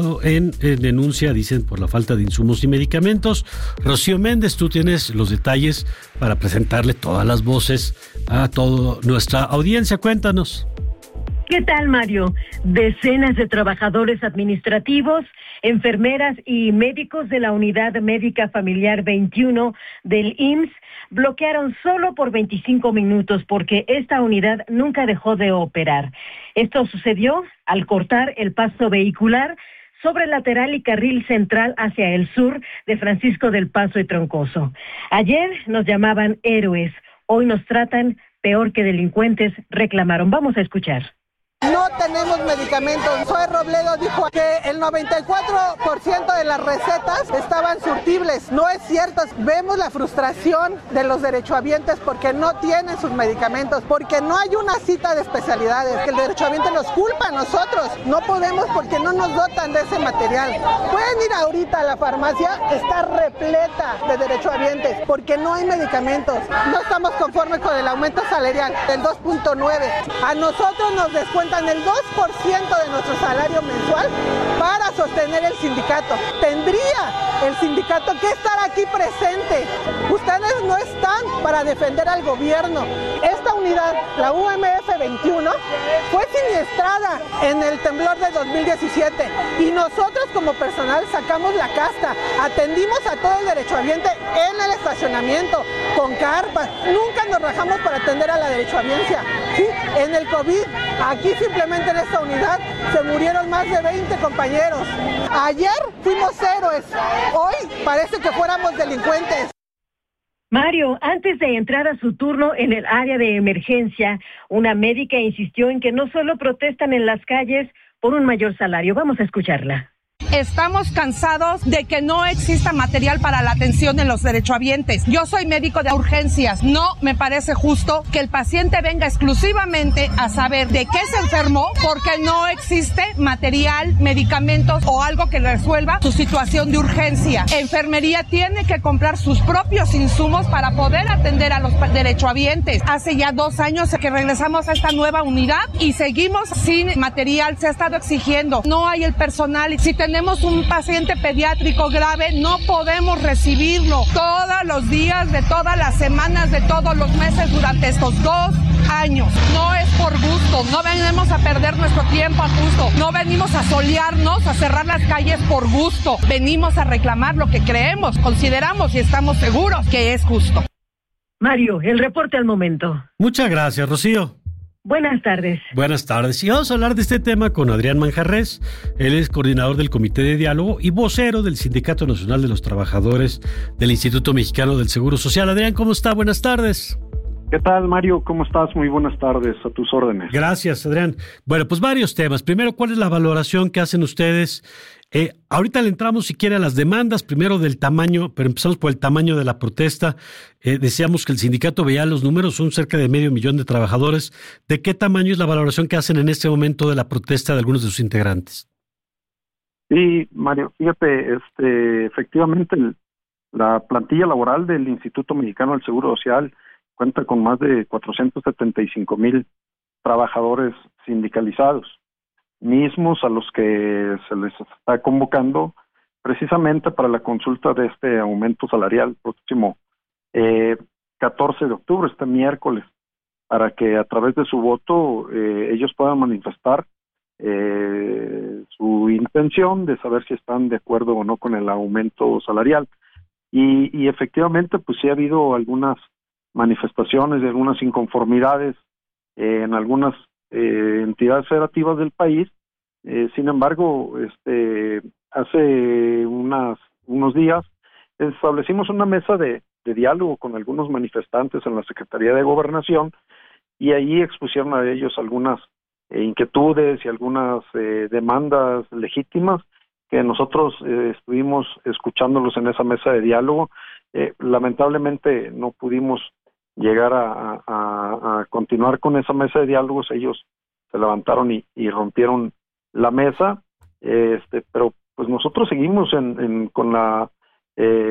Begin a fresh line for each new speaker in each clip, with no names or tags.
en denuncia, dicen, por la falta de insumos y medicamentos. Rocío Méndez, tú tienes los detalles para presentarle todas las voces a toda nuestra audiencia. Cuéntanos.
¿Qué tal, Mario? Decenas de trabajadores administrativos, enfermeras y médicos de la Unidad Médica Familiar 21 del IMSS bloquearon solo por 25 minutos porque esta unidad nunca dejó de operar. Esto sucedió al cortar el paso vehicular sobre el lateral y carril central hacia el sur de Francisco del Paso y Troncoso. Ayer nos llamaban héroes, hoy nos tratan peor que delincuentes, reclamaron. Vamos a escuchar.
No tenemos medicamentos. Zoe Robledo dijo que el 94% de las recetas estaban surtibles. No es cierto. Vemos la frustración de los derechohabientes porque no tienen sus medicamentos, porque no hay una cita de especialidades. Que el derechohabiente nos culpa a nosotros. No podemos porque no nos dotan de ese material. Pueden ir ahorita a la farmacia, está repleta de derechohabientes porque no hay medicamentos. No estamos conformes con el aumento salarial del 2.9. A nosotros nos descuentan el 2% de nuestro salario mensual para sostener el sindicato. Tendría el sindicato que estar aquí presente. Ustedes no están para defender al gobierno. Esta unidad, la UMF 21, fue siniestrada en el temblor de 2017 y nosotros como personal sacamos la casta, atendimos a todo el derechohabiente en el estacionamiento, con carpas. Nunca nos rajamos para atender a la derechohabiencia. Sí, en el COVID, aquí simplemente en esta unidad se murieron más de 20 compañeros. Ayer fuimos héroes, hoy parece que fuéramos delincuentes.
Mario, antes de entrar a su turno en el área de emergencia, una médica insistió en que no solo protestan en las calles por un mayor salario. Vamos a escucharla.
Estamos cansados de que no exista material para la atención de los derechohabientes. Yo soy médico de urgencias. No me parece justo que el paciente venga exclusivamente a saber de qué se enfermó porque no existe material, medicamentos o algo que resuelva su situación de urgencia. Enfermería tiene que comprar sus propios insumos para poder atender a los derechohabientes. Hace ya 2 años que regresamos a esta nueva unidad y seguimos sin material. Se ha estado exigiendo. No hay el personal. Si tenemos un paciente pediátrico grave, no podemos recibirlo todos los días, de todas las semanas, de todos los meses durante estos 2 años. No es por gusto, no venimos a perder nuestro tiempo a gusto, no venimos a solearnos, a cerrar las calles por gusto, venimos a reclamar lo que creemos, consideramos y estamos seguros que es justo.
Mario, el reporte al momento.
Muchas gracias, Rocío.
Buenas tardes.
Buenas tardes. Y vamos a hablar de este tema con Adrián Manjarrés. Él es coordinador del Comité de Diálogo y vocero del Sindicato Nacional de los Trabajadores del Instituto Mexicano del Seguro Social. Adrián, ¿cómo está? Buenas tardes.
¿Qué tal, Mario? ¿Cómo estás? Muy buenas tardes, a tus órdenes.
Gracias, Adrián. Bueno, pues varios temas. Primero, ¿cuál es la valoración que hacen ustedes? Ahorita le entramos, si quiere, a las demandas, primero del tamaño, pero empezamos por el tamaño de la protesta. Decíamos que el sindicato veía los números, son cerca de 500,000 de trabajadores. ¿De qué tamaño es la valoración que hacen en este momento de la protesta de algunos de sus integrantes?
Sí, Mario, fíjate, efectivamente la plantilla laboral del Instituto Mexicano del Seguro Social cuenta con más de 475,000 trabajadores sindicalizados, mismos a los que se les está convocando precisamente para la consulta de este aumento salarial próximo 14 de octubre, este miércoles, para que a través de su voto ellos puedan manifestar su intención de saber si están de acuerdo o no con el aumento salarial. Y efectivamente, pues sí ha habido algunas manifestaciones de algunas inconformidades en algunas entidades federativas del país. Sin embargo, hace unos días establecimos una mesa de diálogo con algunos manifestantes en la Secretaría de Gobernación y ahí expusieron a ellos algunas inquietudes y algunas demandas legítimas que nosotros estuvimos escuchándolos en esa mesa de diálogo. Lamentablemente no pudimos llegar a continuar con esa mesa de diálogos. Ellos se levantaron y rompieron la mesa, pero pues nosotros seguimos con la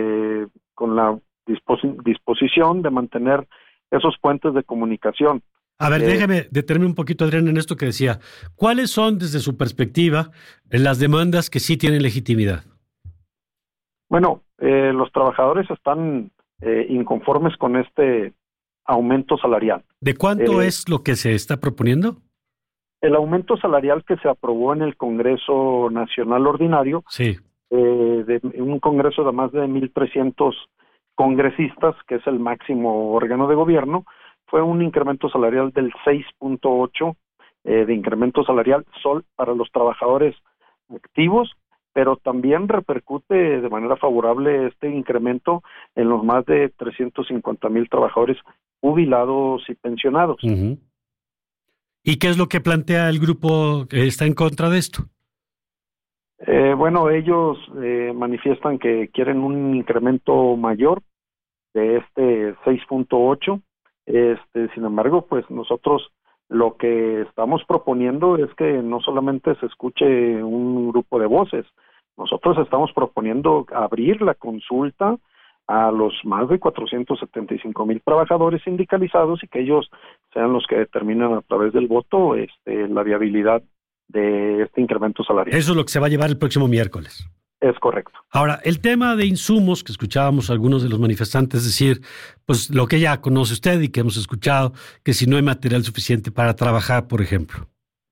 disposición de mantener esos puentes de comunicación.
A ver, déjame detenerme un poquito, Adrián, en esto que decía. ¿Cuáles son, desde su perspectiva, las demandas que sí tienen legitimidad?
Bueno, los trabajadores están inconformes con este aumento salarial.
¿De cuánto es lo que se está proponiendo?
El aumento salarial que se aprobó en el Congreso Nacional Ordinario,
sí,
de un congreso de más de 1,300 congresistas, que es el máximo órgano de gobierno, fue un incremento salarial del 6.8 de incremento salarial para los trabajadores activos, pero también repercute de manera favorable este incremento en los más de 350,000 trabajadores jubilados y pensionados.
Uh-huh. ¿Y qué es lo que plantea el grupo que está en contra de esto?
Bueno, ellos manifiestan que quieren un incremento mayor de este 6.8. Sin embargo, pues nosotros lo que estamos proponiendo es que no solamente se escuche un grupo de voces, nosotros estamos proponiendo abrir la consulta a los más de 475,000 trabajadores sindicalizados y que ellos sean los que determinan a través del voto la viabilidad de este incremento salarial.
Eso es lo que se va a llevar el próximo miércoles.
Es correcto.
Ahora, el tema de insumos, que escuchábamos a algunos de los manifestantes decir, pues lo que ya conoce usted y que hemos escuchado, que si no hay material suficiente para trabajar, por ejemplo.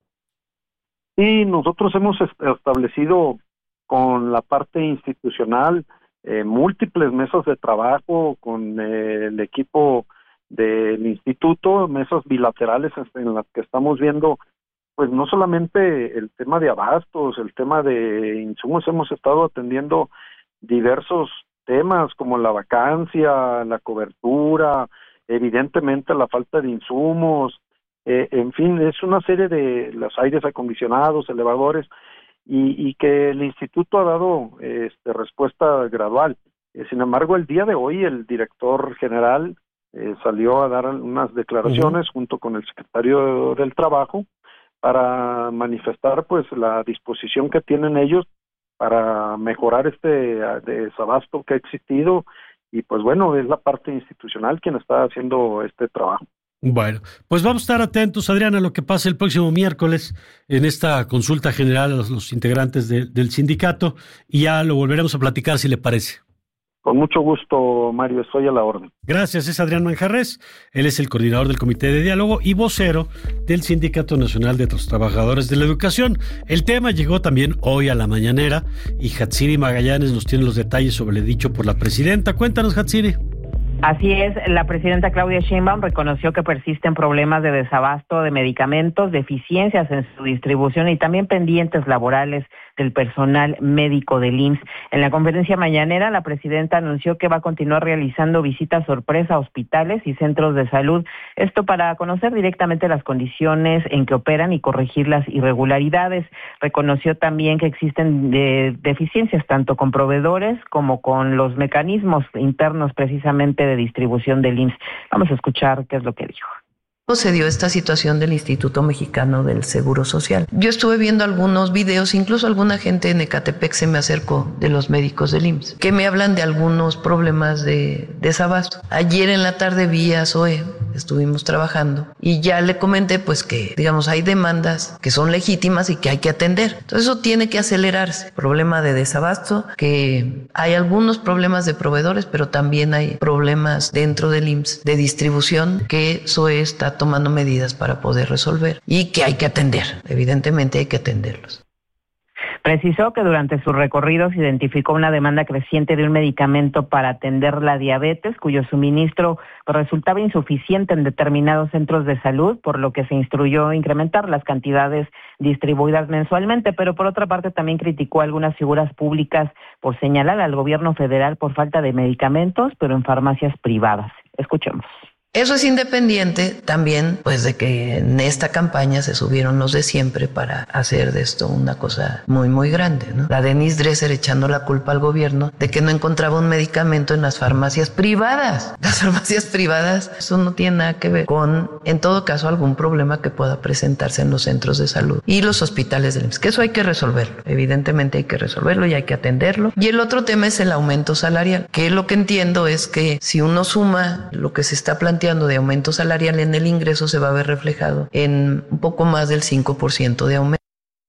Y nosotros hemos establecido con la parte institucional múltiples mesas de trabajo con el equipo del instituto, mesas bilaterales en las que estamos viendo pues no solamente el tema de abastos, el tema de insumos, hemos estado atendiendo diversos temas como la vacancia, la cobertura, evidentemente la falta de insumos, en fin, es una serie de los aires acondicionados, elevadores, y que el instituto ha dado respuesta gradual. Sin embargo, el día de hoy el director general salió a dar unas declaraciones junto con el secretario del Trabajo, para manifestar pues la disposición que tienen ellos para mejorar este desabasto que ha existido y pues bueno, es la parte institucional quien está haciendo este trabajo.
Bueno, pues vamos a estar atentos, Adrián, a lo que pase el próximo miércoles en esta consulta general a los integrantes del sindicato y ya lo volveremos a platicar si le parece.
Con mucho gusto, Mario, estoy a la orden.
Gracias, es Adrián Manjarrés. Él es el coordinador del Comité de Diálogo y vocero del Sindicato Nacional de los Trabajadores de la Educación. El tema llegó también hoy a la mañanera y Hatsiri Magallanes nos tiene los detalles sobre lo dicho por la presidenta. Cuéntanos, Hatsiri.
Así es, la presidenta Claudia Sheinbaum reconoció que persisten problemas de desabasto de medicamentos, deficiencias en su distribución y también pendientes laborales del personal médico del IMSS. En la conferencia mañanera, la presidenta anunció que va a continuar realizando visitas sorpresa a hospitales y centros de salud, esto para conocer directamente las condiciones en que operan y corregir las irregularidades. Reconoció también que existen deficiencias tanto con proveedores como con los mecanismos internos precisamente de distribución del IMSS. Vamos a escuchar qué es lo que dijo.
Se dio esta situación del Instituto Mexicano del Seguro Social. Yo estuve viendo algunos videos, incluso alguna gente en Ecatepec se me acercó de los médicos del IMSS, que me hablan de algunos problemas de desabasto. Ayer en la tarde vi a Zoe, estuvimos trabajando, y ya le comenté pues que, digamos, hay demandas que son legítimas y que hay que atender. Entonces eso tiene que acelerarse. Problema de desabasto, que hay algunos problemas de proveedores, pero también hay problemas dentro del IMSS de distribución que Zoe está tomando medidas para poder resolver y que hay que atender, evidentemente hay que atenderlos.
Precisó que durante sus recorridos identificó una demanda creciente de un medicamento para atender la diabetes, cuyo suministro resultaba insuficiente en determinados centros de salud, por lo que se instruyó incrementar las cantidades distribuidas mensualmente, pero por otra parte también criticó a algunas figuras públicas por señalar al gobierno federal por falta de medicamentos, pero en farmacias privadas. Escuchemos.
Eso es independiente también, pues, de que en esta campaña se subieron los de siempre para hacer de esto una cosa muy, muy grande, ¿no? La Denise Dresser echando la culpa al gobierno de que no encontraba un medicamento en las farmacias privadas. Las farmacias privadas, eso no tiene nada que ver con, en todo caso, algún problema que pueda presentarse en los centros de salud y los hospitales del IMSS, que eso hay que resolverlo. Evidentemente hay que resolverlo y hay que atenderlo. Y el otro tema es el aumento salarial, que lo que entiendo es que si uno suma lo que se está planteando planteando de aumento salarial en el ingreso se va a ver reflejado en un poco más del 5% de aumento.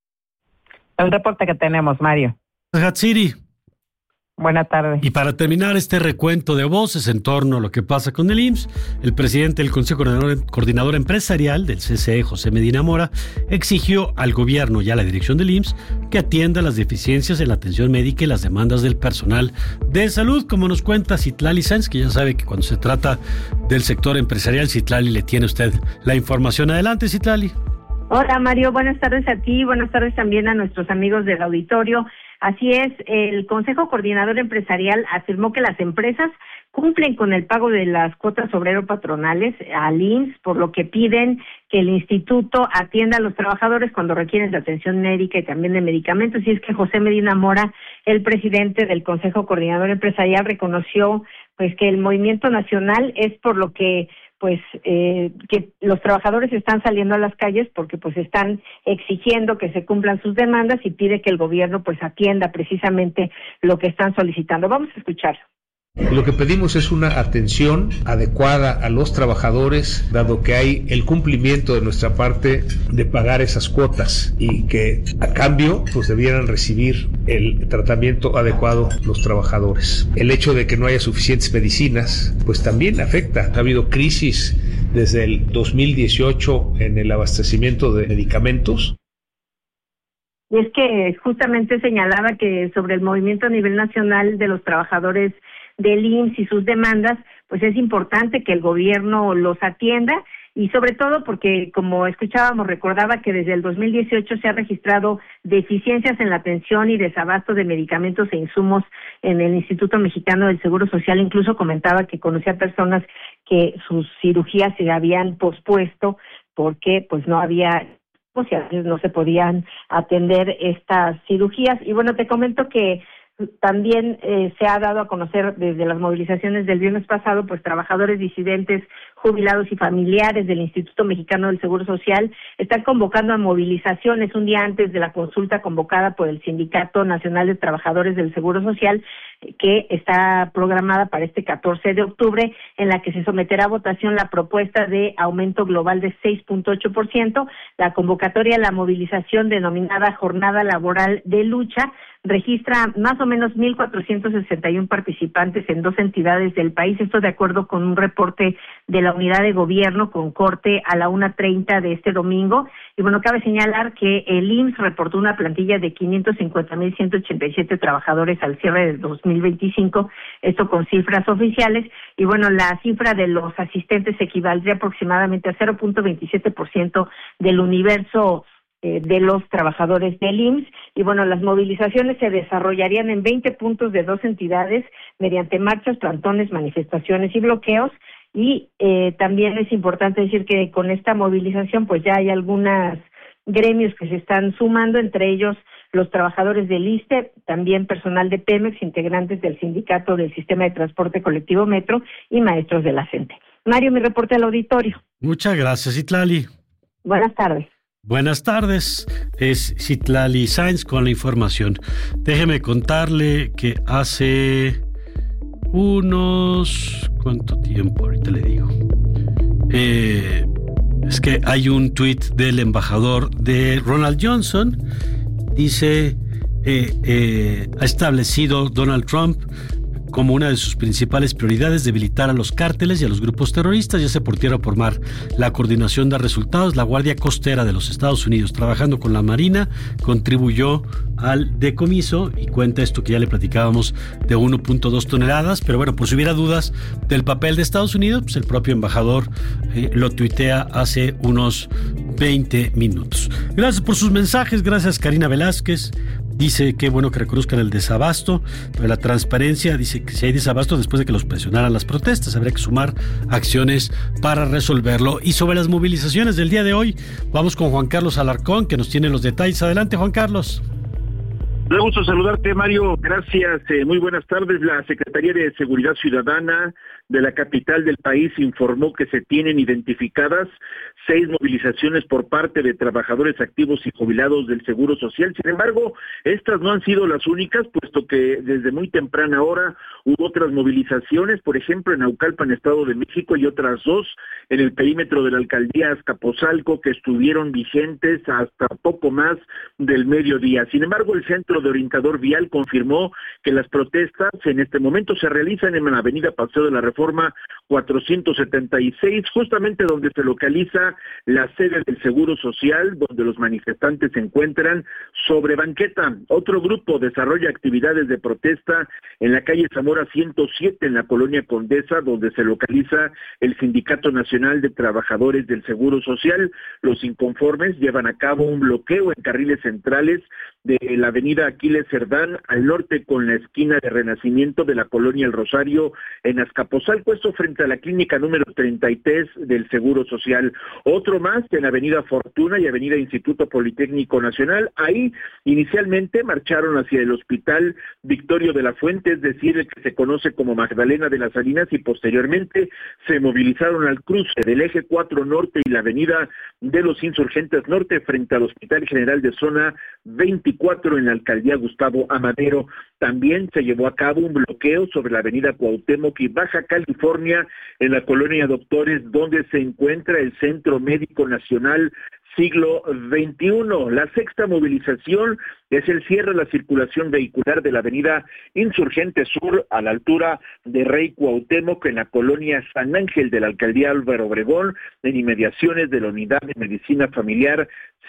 El reporte que tenemos, Mario.
Hatsiri.
Buenas tardes.
Y para terminar este recuento de voces en torno a lo que pasa con el IMSS, el presidente del Consejo Coordinador Empresarial del CCE, José Medina Mora, exigió al gobierno y a la dirección del IMSS que atienda las deficiencias en la atención médica y las demandas del personal de salud, como nos cuenta Citlali Sáenz, que ya sabe que cuando se trata del sector empresarial, Citlali le tiene a usted la información. Adelante, Citlali.
Hola, Mario, buenas tardes a ti, buenas tardes también a nuestros amigos del auditorio. Así es, el Consejo Coordinador Empresarial afirmó que las empresas cumplen con el pago de las cuotas obrero-patronales al IMSS, por lo que piden que el instituto atienda a los trabajadores cuando requieren de atención médica y también de medicamentos. Y es que José Medina Mora, el presidente del Consejo Coordinador Empresarial, reconoció pues que el movimiento nacional es por lo que que los trabajadores están saliendo a las calles porque pues están exigiendo que se cumplan sus demandas y pide que el gobierno pues atienda precisamente lo que están solicitando. Vamos a escuchar.
Lo que pedimos es una atención adecuada a los trabajadores, dado que hay el cumplimiento de nuestra parte de pagar esas cuotas y que a cambio pues debieran recibir el tratamiento adecuado los trabajadores. El hecho de que no haya suficientes medicinas pues también afecta. Ha habido crisis desde el 2018 en el abastecimiento de medicamentos.
Y es que justamente señalaba que sobre el movimiento a nivel nacional de los trabajadores del IMSS y sus demandas, pues es importante que el gobierno los atienda y sobre todo porque, como escuchábamos, recordaba que desde el 2018 se ha registrado deficiencias en la atención y desabasto de medicamentos e insumos en el Instituto Mexicano del Seguro Social. Incluso comentaba que conocía personas que sus cirugías se habían pospuesto porque pues no había, o sea, no se podían atender estas cirugías. Y bueno, te comento que también se ha dado a conocer desde las movilizaciones del viernes pasado, pues trabajadores disidentes, jubilados y familiares del Instituto Mexicano del Seguro Social están convocando a movilizaciones un día antes de la consulta convocada por el Sindicato Nacional de Trabajadores del Seguro Social, que está programada para este 14 de octubre, en la que se someterá a votación la propuesta de aumento global de 6.8%. La convocatoria a la movilización denominada Jornada Laboral de Lucha registra más o menos 1,461 participantes en 2 entidades del país, esto de acuerdo con un reporte de la Unidad de Gobierno con corte a la 1:30 de este domingo. Y bueno, cabe señalar que el IMSS reportó una plantilla de 550,187 trabajadores al cierre del 2025, esto con cifras oficiales, y bueno, la cifra de los asistentes equivaldría aproximadamente a 0.27% del universo de los trabajadores del IMSS. Y bueno, las movilizaciones se desarrollarían en 20 puntos de 2 entidades mediante marchas, plantones, manifestaciones y bloqueos. Y también es importante decir que con esta movilización pues ya hay algunos gremios que se están sumando, entre ellos los trabajadores del ISSSTE, también personal de Pemex, integrantes del Sindicato del Sistema de Transporte Colectivo Metro y maestros de la CENTE. Mario, mi reporte al auditorio.
Muchas gracias, Citlali.
Buenas tardes.
Buenas tardes, es Citlali Sáenz con la información. Déjeme contarle que hace ¿cuánto tiempo? Ahorita le digo. Es que hay un tuit del embajador de Ronald Johnson. Dice, ha establecido Donald Trump como una de sus principales prioridades debilitar a los cárteles y a los grupos terroristas, ya sea por tierra o por mar. La coordinación da resultados. La Guardia Costera de los Estados Unidos, trabajando con la Marina, contribuyó al decomiso, y cuenta esto que ya le platicábamos, de 1.2 toneladas. Pero bueno, por si hubiera dudas del papel de Estados Unidos, pues el propio embajador lo tuitea hace unos 20 minutos. Gracias por sus mensajes. Gracias, Karina Velázquez. Dice que bueno que reconozcan el desabasto, pero la transparencia dice que si hay desabasto después de que los presionaran las protestas, habría que sumar acciones para resolverlo. Y sobre las movilizaciones del día de hoy, vamos con Juan Carlos Alarcón, que nos tiene los detalles. Adelante, Juan Carlos.
Me da gusto saludarte, Mario. Gracias. Muy buenas tardes. La Secretaría de Seguridad Ciudadana de la capital del país informó que se tienen identificadas 6 movilizaciones por parte de trabajadores activos y jubilados del Seguro Social. Sin embargo, estas no han sido las únicas, puesto que desde muy temprana hora hubo otras movilizaciones, por ejemplo en Naucalpan, Estado de México, y otras 2 en el perímetro de la alcaldía Azcapotzalco, que estuvieron vigentes hasta poco más del mediodía. Sin embargo, el Centro de Orientador Vial confirmó que las protestas en este momento se realizan en la avenida Paseo de la Reforma 476, justamente donde se localiza la sede del Seguro Social, donde los manifestantes se encuentran sobre banqueta. Otro grupo desarrolla actividades de protesta en la calle Zamora 107, en la colonia Condesa, donde se localiza el Sindicato Nacional de Trabajadores del Seguro Social. Los inconformes llevan a cabo un bloqueo en carriles centrales de la avenida Aquiles Cerdán al norte con la esquina de Renacimiento de la colonia El Rosario en Azcapotzalco, esto frente a la clínica número 33 del Seguro Social. Otro más en la avenida Fortuna y avenida Instituto Politécnico Nacional. Ahí inicialmente marcharon hacia el Hospital Victorio de la Fuente, es decir, el que se conoce como Magdalena de las Salinas, y posteriormente se movilizaron al cruce del eje 4 Norte y la avenida de los Insurgentes Norte frente al Hospital General de Zona 24 en la alcaldía Gustavo Amadero. También se llevó a cabo un bloqueo sobre la avenida Cuauhtémoc y Baja California en la colonia Doctores, donde se encuentra el Centro Médico Nacional Siglo XXI. La sexta movilización es el cierre de la circulación vehicular de la avenida Insurgente Sur a la altura de Rey Cuauhtémoc en la colonia San Ángel de la alcaldía Álvaro Obregón, en inmediaciones de la unidad de medicina familiar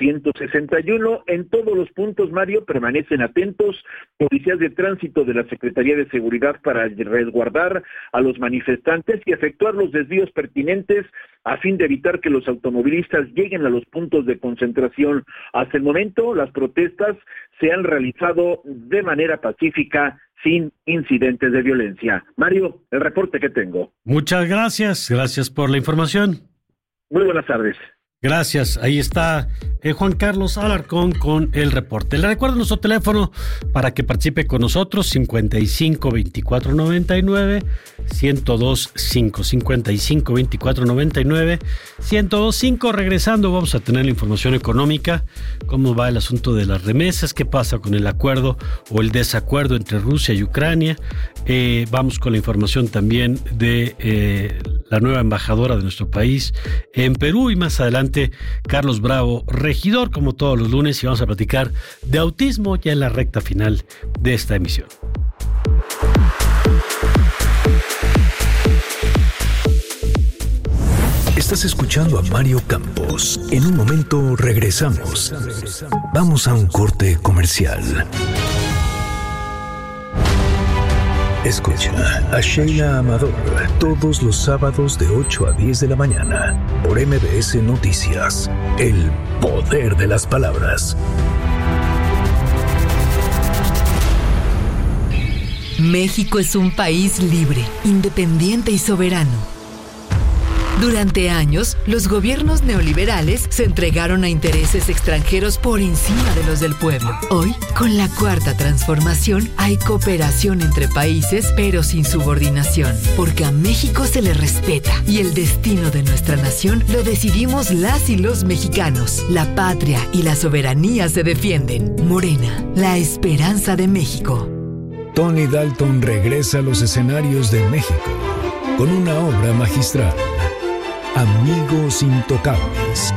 161. En todos los puntos, Mario, permanecen atentos policías de tránsito de la Secretaría de Seguridad para resguardar a los manifestantes y efectuar los desvíos pertinentes a fin de evitar que los automovilistas lleguen a los puntos de concentración. Hasta el momento, las protestas se han realizado de manera pacífica, sin incidentes de violencia. Mario, el reporte que tengo.
Muchas gracias por la información.
Muy buenas tardes.
Gracias, ahí está Juan Carlos Alarcón con el reporte. Le recuerdo nuestro teléfono para que participe con nosotros, 55 24 99 1025, 55 24 99 1025. Regresando vamos a tener la información económica, cómo va el asunto de las remesas, qué pasa con el acuerdo o el desacuerdo entre Rusia y Ucrania. Vamos con la información también de la nueva embajadora de nuestro país en Perú, y más adelante Carlos Bravo, regidor, como todos los lunes, y vamos a platicar de autismo ya en la recta final de esta emisión.
Estás escuchando a Mario Campos. En un momento regresamos. Vamos a un corte comercial. Escucha a Sheila Amador todos los sábados de 8 a 10 de la mañana por MBS Noticias. El poder de las palabras.
México es un país libre, independiente y soberano. Durante años, los gobiernos neoliberales se entregaron a intereses extranjeros por encima de los del pueblo. Hoy, con la Cuarta Transformación, hay cooperación entre países, pero sin subordinación, porque a México se le respeta y el destino de nuestra nación lo decidimos las y los mexicanos. La patria y la soberanía se defienden. Morena, la esperanza de México.
Tony Dalton regresa a los escenarios de México con una obra magistral. Amigos Intocables.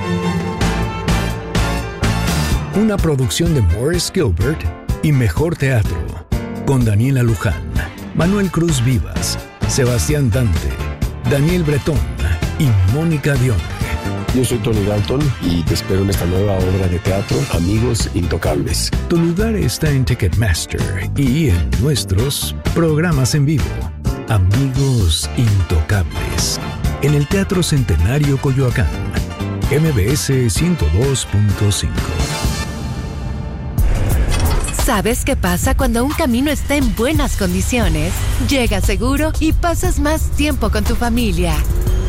Una producción de Morris Gilbert y Mejor Teatro, con Daniela Luján, Manuel Cruz Vivas, Sebastián Dante, Daniel Bretón y Mónica Dionne.
Yo soy Tony Dalton y te espero en esta nueva obra de teatro, Amigos Intocables.
Tu lugar está en Ticketmaster y en nuestros programas en vivo. Amigos Intocables. En el Teatro Centenario Coyoacán, MBS 102.5.
¿Sabes qué pasa cuando un camino está en buenas condiciones? Llega seguro y pasas más tiempo con tu familia.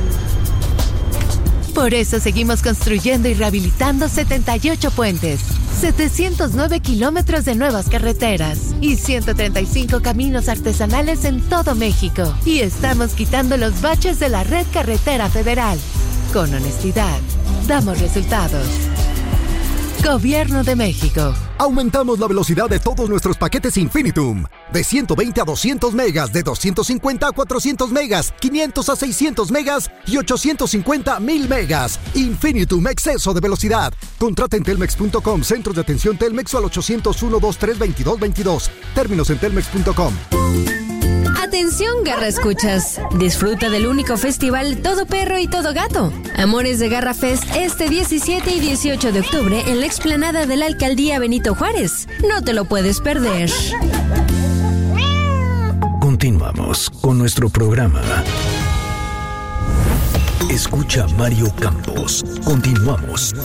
Por eso seguimos construyendo y rehabilitando 78 puentes. 709 kilómetros de nuevas carreteras y 135 caminos artesanales en todo México. Y estamos quitando los baches de la red carretera federal. Con honestidad, damos resultados. Gobierno de México.
Aumentamos la velocidad de todos nuestros paquetes Infinitum. De 120 a 200 megas, de 250 a 400 megas, 500 a 600 megas y 850 a 1000 megas. Infinitum, exceso de velocidad. Contrata en telmex.com, centros de atención Telmex o al 801-2322-22. Términos en telmex.com.
Atención, Garra Escuchas. Disfruta del único festival Todo Perro y Todo Gato. Amores de Garra Fest este 17 y 18 de octubre en la explanada de la Alcaldía Benito Juárez. No te lo puedes perder.
Continuamos con nuestro programa. Escucha Mario Campos. Continuamos.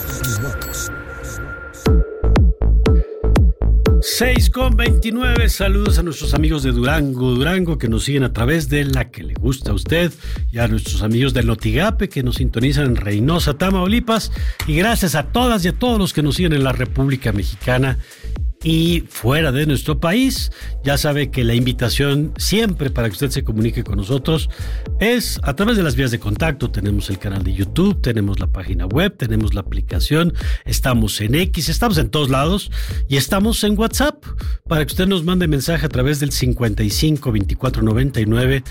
6:29, saludos a nuestros amigos de Durango, que nos siguen a través de la que le gusta a usted, y a nuestros amigos de Notigape, que nos sintonizan en Reynosa, Tamaulipas, y gracias a todas y a todos los que nos siguen en la República Mexicana y fuera de nuestro país. Ya sabe que la invitación siempre para que usted se comunique con nosotros es a través de las vías de contacto. Tenemos el canal de YouTube, tenemos la página web, tenemos la aplicación, estamos en X, estamos en todos lados y estamos en WhatsApp para que usted nos mande mensaje a través del 55 24 99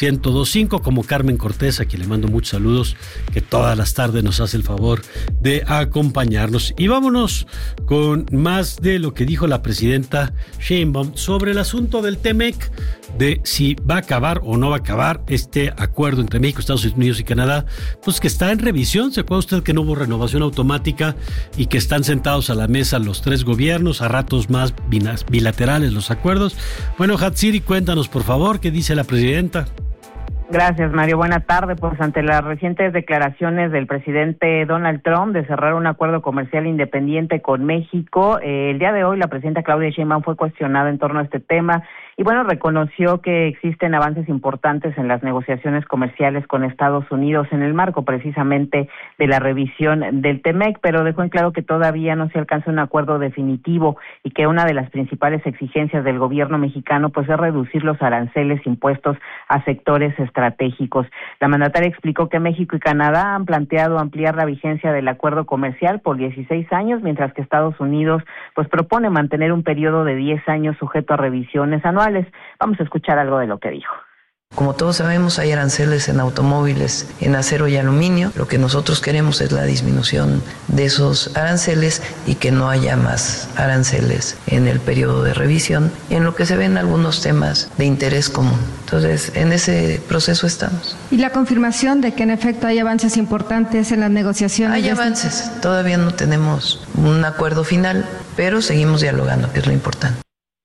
1025, como Carmen Cortés, a quien le mando muchos saludos, que todas las tardes nos hace el favor de acompañarnos. Y vámonos con más de lo que dijo la presidenta Sheinbaum sobre el asunto del TEMEC, de si va a acabar o no va a acabar este acuerdo entre México, Estados Unidos y Canadá, pues que está en revisión. ¿Se acuerda usted que no hubo renovación automática y que están sentados a la mesa los tres gobiernos, a ratos más bilaterales los acuerdos? Bueno, Hatsiri, cuéntanos por favor, ¿qué dice la presidenta?
Gracias, Mario. Buena tarde. Pues ante las recientes declaraciones del presidente Donald Trump de cerrar un acuerdo comercial independiente con México, el día de hoy la presidenta Claudia Sheinbaum fue cuestionada en torno a este tema y bueno, reconoció que existen avances importantes en las negociaciones comerciales con Estados Unidos en el marco precisamente de la revisión del TEMEC, pero dejó en claro que todavía no se alcanza un acuerdo definitivo y que una de las principales exigencias del gobierno mexicano pues es reducir los aranceles impuestos a sectores estratégicos. La mandataria explicó que México y Canadá han planteado ampliar la vigencia del acuerdo comercial por 16 años, mientras que Estados Unidos pues propone mantener un periodo de 10 años sujeto a revisiones anuales. Vamos a escuchar algo de lo que dijo.
Como todos sabemos, hay aranceles en automóviles, en acero y aluminio. Lo que nosotros queremos es la disminución de esos aranceles y que no haya más aranceles en el periodo de revisión, en lo que se ven algunos temas de interés común. Entonces, en ese proceso estamos.
¿Y la confirmación de que en efecto hay avances importantes en las negociaciones?
Hay avances. Todavía no tenemos un acuerdo final, pero seguimos dialogando, que es lo importante.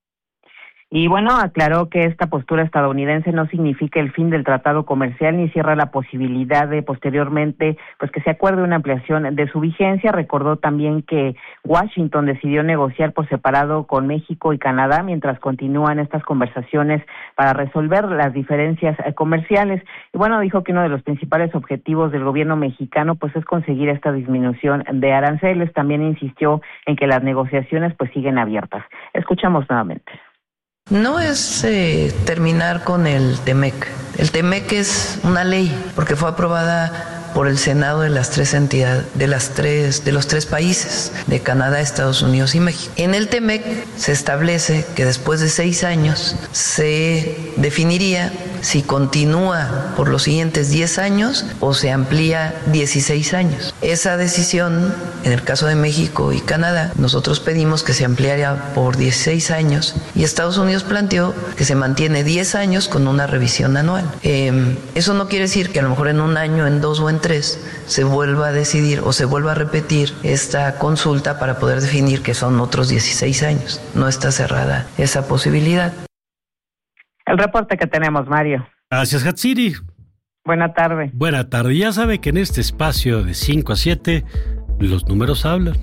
Y bueno, aclaró que esta postura estadounidense no significa el fin del tratado comercial ni cierra la posibilidad de posteriormente pues que se acuerde una ampliación de su vigencia. Recordó también que Washington decidió negociar por separado con México y Canadá mientras continúan estas conversaciones para resolver las diferencias comerciales. Y bueno, dijo que uno de los principales objetivos del gobierno mexicano pues es conseguir esta disminución de aranceles. También insistió en que las negociaciones pues siguen abiertas. Escuchamos nuevamente.
No es terminar con el TEMEC. El TEMEC es una ley porque fue aprobada por el Senado de las tres entidades, de los tres países, de Canadá, Estados Unidos y México. En el TEMEC se establece que después de 6 años se definiría si continúa por los siguientes 10 años o se amplía 16 años. Esa decisión, en el caso de México y Canadá, nosotros pedimos que se ampliara por 16 años y Estados Unidos planteó que se mantiene 10 años con una revisión anual. Eso no quiere decir que a lo mejor en un año, en 2 o en 3 se vuelva a decidir o se vuelva a repetir esta consulta para poder definir que son otros 16 años. No está cerrada esa posibilidad.
El reporte que tenemos, Mario.
Gracias, Hatsiri.
Buena tarde.
Buena tarde. Ya sabe que en este espacio de 5 a 7 los números hablan.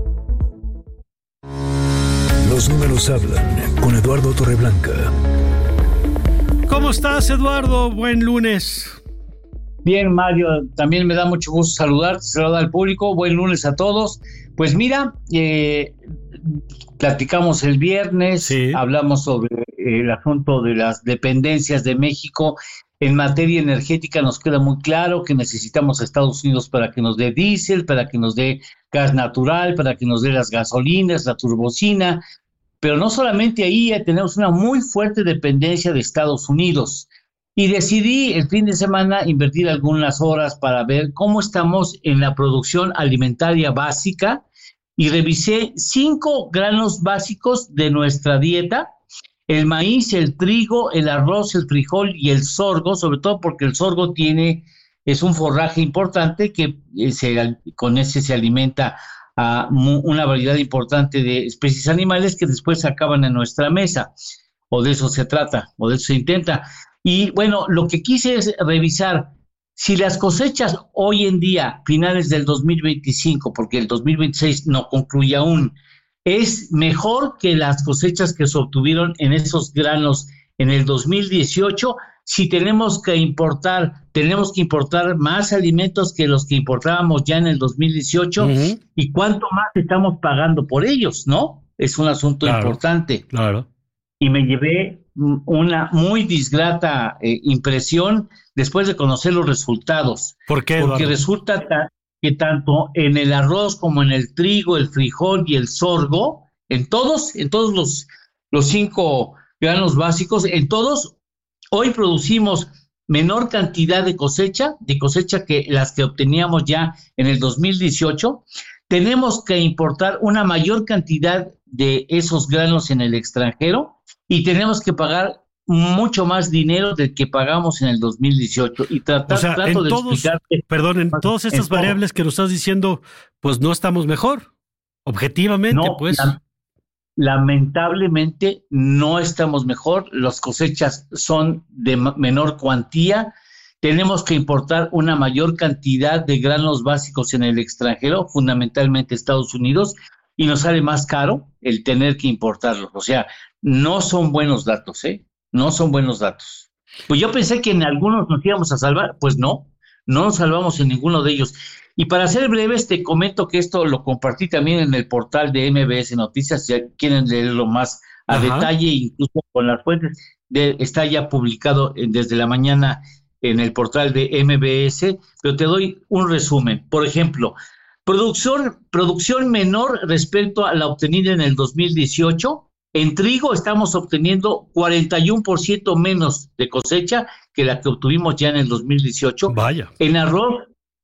Los números hablan con Eduardo Torreblanca.
¿Cómo estás, Eduardo? Buen lunes.
Bien, Mario, también me da mucho gusto saludarte, saludar al público. Buen lunes a todos. Pues mira, platicamos el viernes, hablamos sobre el asunto de las dependencias de México. En materia energética nos queda muy claro que necesitamos a Estados Unidos para que nos dé diésel, para que nos dé gas natural, para que nos dé las gasolinas, la turbocina, pero no solamente ahí, tenemos una muy fuerte dependencia de Estados Unidos. Y decidí el fin de semana invertir algunas horas para ver cómo estamos en la producción alimentaria básica y revisé 5 granos básicos de nuestra dieta: el maíz, el trigo, el arroz, el frijol y el sorgo, sobre todo porque el sorgo es un forraje importante que con ese se alimenta a una variedad importante de especies animales que después acaban en nuestra mesa, o de eso se trata, o de eso se intenta. Y bueno, lo que quise es revisar si las cosechas hoy en día, finales del 2025, porque el 2026 no concluye aún, es mejor que las cosechas que se obtuvieron en esos granos en el 2018. Si tenemos que importar más alimentos que los que importábamos ya en el 2018, y cuánto más estamos pagando por ellos, ¿no? Es un asunto importante.
Claro.
Y me llevé una muy disgrata impresión después de conocer los resultados.
¿Por qué,
Porque
Eduardo?
resulta que tanto en el arroz como en el trigo, el frijol y el sorgo, en todos los 5 granos básicos, en todos, hoy producimos menor cantidad de cosecha que las que obteníamos ya en el 2018. Tenemos que importar una mayor cantidad de esos granos en el extranjero y tenemos que pagar mucho más dinero del que pagamos en el 2018. Y trato de explicarte.
Perdón, en todas estas variables que nos estás diciendo, pues no estamos mejor, objetivamente,
no,
pues.
Lamentablemente no estamos mejor, las cosechas son de menor cuantía, tenemos que importar una mayor cantidad de granos básicos en el extranjero, fundamentalmente Estados Unidos, y nos sale más caro el tener que importarlos. O sea, no son buenos datos, no son buenos datos. Pues yo pensé que en algunos nos íbamos a salvar, pues no nos salvamos en ninguno de ellos. Y para ser breves, te comento que esto lo compartí también en el portal de MBS Noticias. Si quieren leerlo más a detalle, incluso con las fuentes, está ya publicado desde la mañana en el portal de MBS, pero te doy un resumen. Por ejemplo, producción menor respecto a la obtenida en el 2018. En trigo estamos obteniendo 41% menos de cosecha que la que obtuvimos ya en el 2018.
Vaya.
En arroz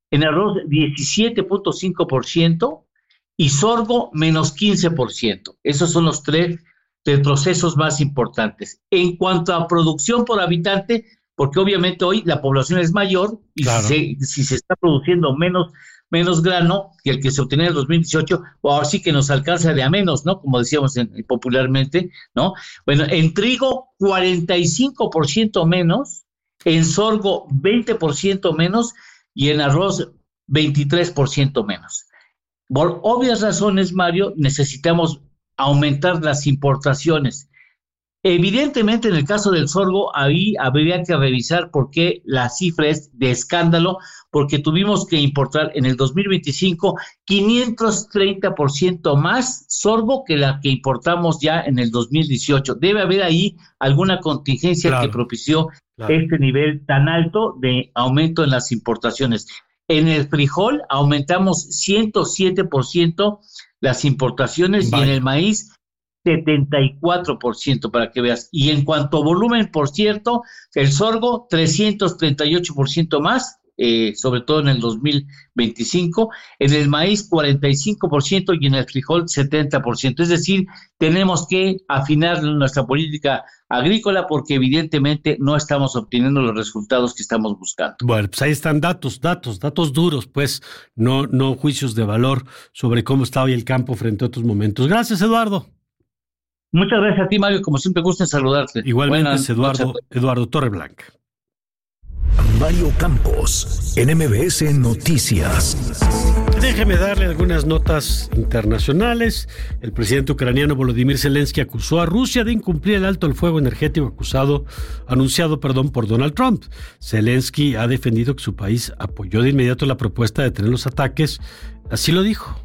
17.5% y sorgo menos 15%. Esos son los 3 procesos más importantes. En cuanto a producción por habitante, porque obviamente hoy la población es mayor y si se está produciendo menos grano que el que se obtenía en el 2018, o ahora sí que nos alcanza de a menos, ¿no? Como decíamos popularmente, ¿no? Bueno, en trigo 45% menos, en sorgo 20% menos y en arroz 23% menos. Por obvias razones, Mario, necesitamos aumentar las importaciones. Evidentemente, en el caso del sorgo, ahí habría que revisar por qué la cifra es de escándalo, porque tuvimos que importar en el 2025 530% más sorgo que la que importamos ya en el 2018. Debe haber ahí alguna contingencia que propició este nivel tan alto de aumento en las importaciones. En el frijol aumentamos 107% las importaciones y en el maíz 74%, para que veas. Y en cuanto a volumen, por cierto, el sorgo 338% más, sobre todo en el 2025, en el maíz 45% y en el frijol 70%. Es decir, tenemos que afinar nuestra política agrícola porque evidentemente no estamos obteniendo los resultados que estamos buscando.
Bueno, pues ahí están datos duros, pues, no juicios de valor sobre cómo está hoy el campo frente a otros momentos. Gracias, Eduardo.
Muchas gracias a ti, Mario, como siempre gusto en saludarte.
Igualmente es Eduardo Torreblanca.
Mario Campos, en MBS Noticias.
Déjeme darle algunas notas internacionales. El presidente ucraniano Volodymyr Zelensky acusó a Rusia de incumplir el alto el fuego energético anunciado por Donald Trump. Zelensky ha defendido que su país apoyó de inmediato la propuesta de detener los ataques. Así lo dijo.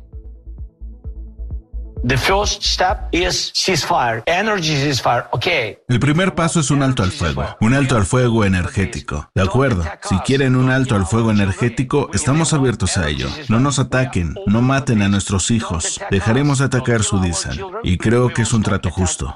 El primer paso es un alto al fuego energético. De acuerdo, si quieren un alto al fuego energético, estamos abiertos a ello. No nos ataquen, no maten a nuestros hijos. Dejaremos de atacar su diésel. Y creo que es un trato justo.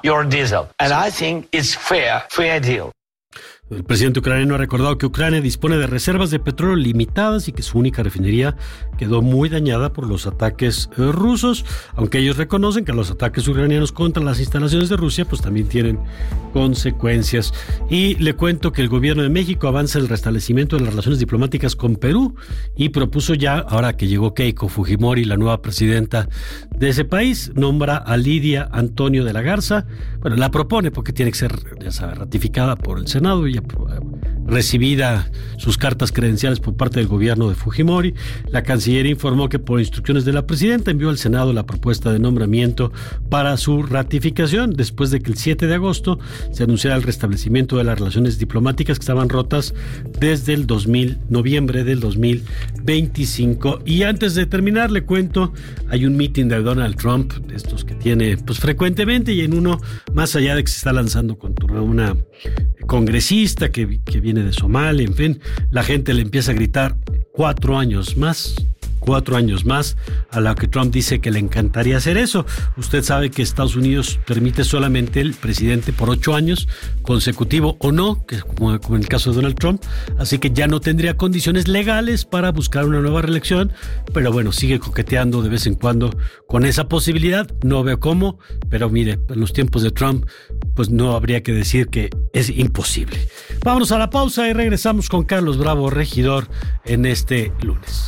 El presidente ucraniano ha recordado que Ucrania dispone de reservas de petróleo limitadas y que su única refinería quedó muy dañada por los ataques rusos, aunque ellos reconocen que los ataques ucranianos contra las instalaciones de Rusia pues también tienen consecuencias. Y le cuento que el gobierno de México avanza el restablecimiento de las relaciones diplomáticas con Perú y propuso ya, ahora que llegó Keiko Fujimori, la nueva presidenta de ese país, nombra a Lidia Antonio de la Garza. Bueno, la propone porque tiene que ser, ya sabe, ratificada por el Senado y recibida sus cartas credenciales por parte del gobierno de Fujimori. La Cancillería informó que por instrucciones de la presidenta envió al Senado la propuesta de nombramiento para su ratificación después de que el 7 de agosto se anunciara el restablecimiento de las relaciones diplomáticas que estaban rotas desde el noviembre del 2025. Y antes de terminar le cuento, hay un meeting de Donald Trump, de estos que tiene pues frecuentemente, y en uno, más allá de que se está lanzando contra una congresista que viene de Somalia, en fin, la gente le empieza a gritar 4 años más, a la que Trump dice que le encantaría hacer eso. Usted sabe que Estados Unidos permite solamente el presidente por 8 años, consecutivo o no, que como en el caso de Donald Trump, así que ya no tendría condiciones legales para buscar una nueva reelección, pero bueno, sigue coqueteando de vez en cuando con esa posibilidad. No veo cómo, pero mire, en los tiempos de Trump, pues no habría que decir que es imposible. Vámonos a la pausa y regresamos con Carlos Bravo, regidor, en este lunes.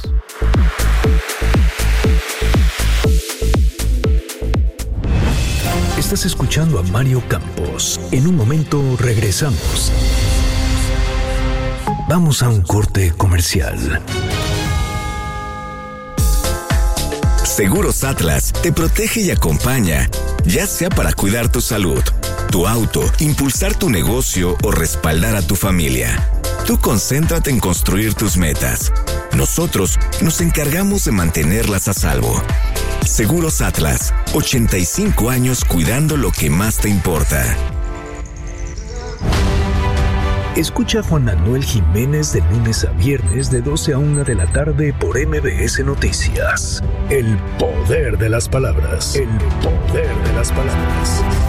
Estás escuchando a Mario Campos. En un momento regresamos. Vamos a un corte comercial.
Seguros Atlas te protege y acompaña, ya sea para cuidar tu salud, tu auto, impulsar tu negocio o respaldar a tu familia. Tú concéntrate en construir tus metas. Nosotros nos encargamos de mantenerlas a salvo. Seguros Atlas, 85 años cuidando lo que más te importa.
Escucha a Juan Manuel Jiménez de lunes a viernes de 12 a 1 de la tarde por MBS Noticias. El poder de las palabras. El poder de las palabras.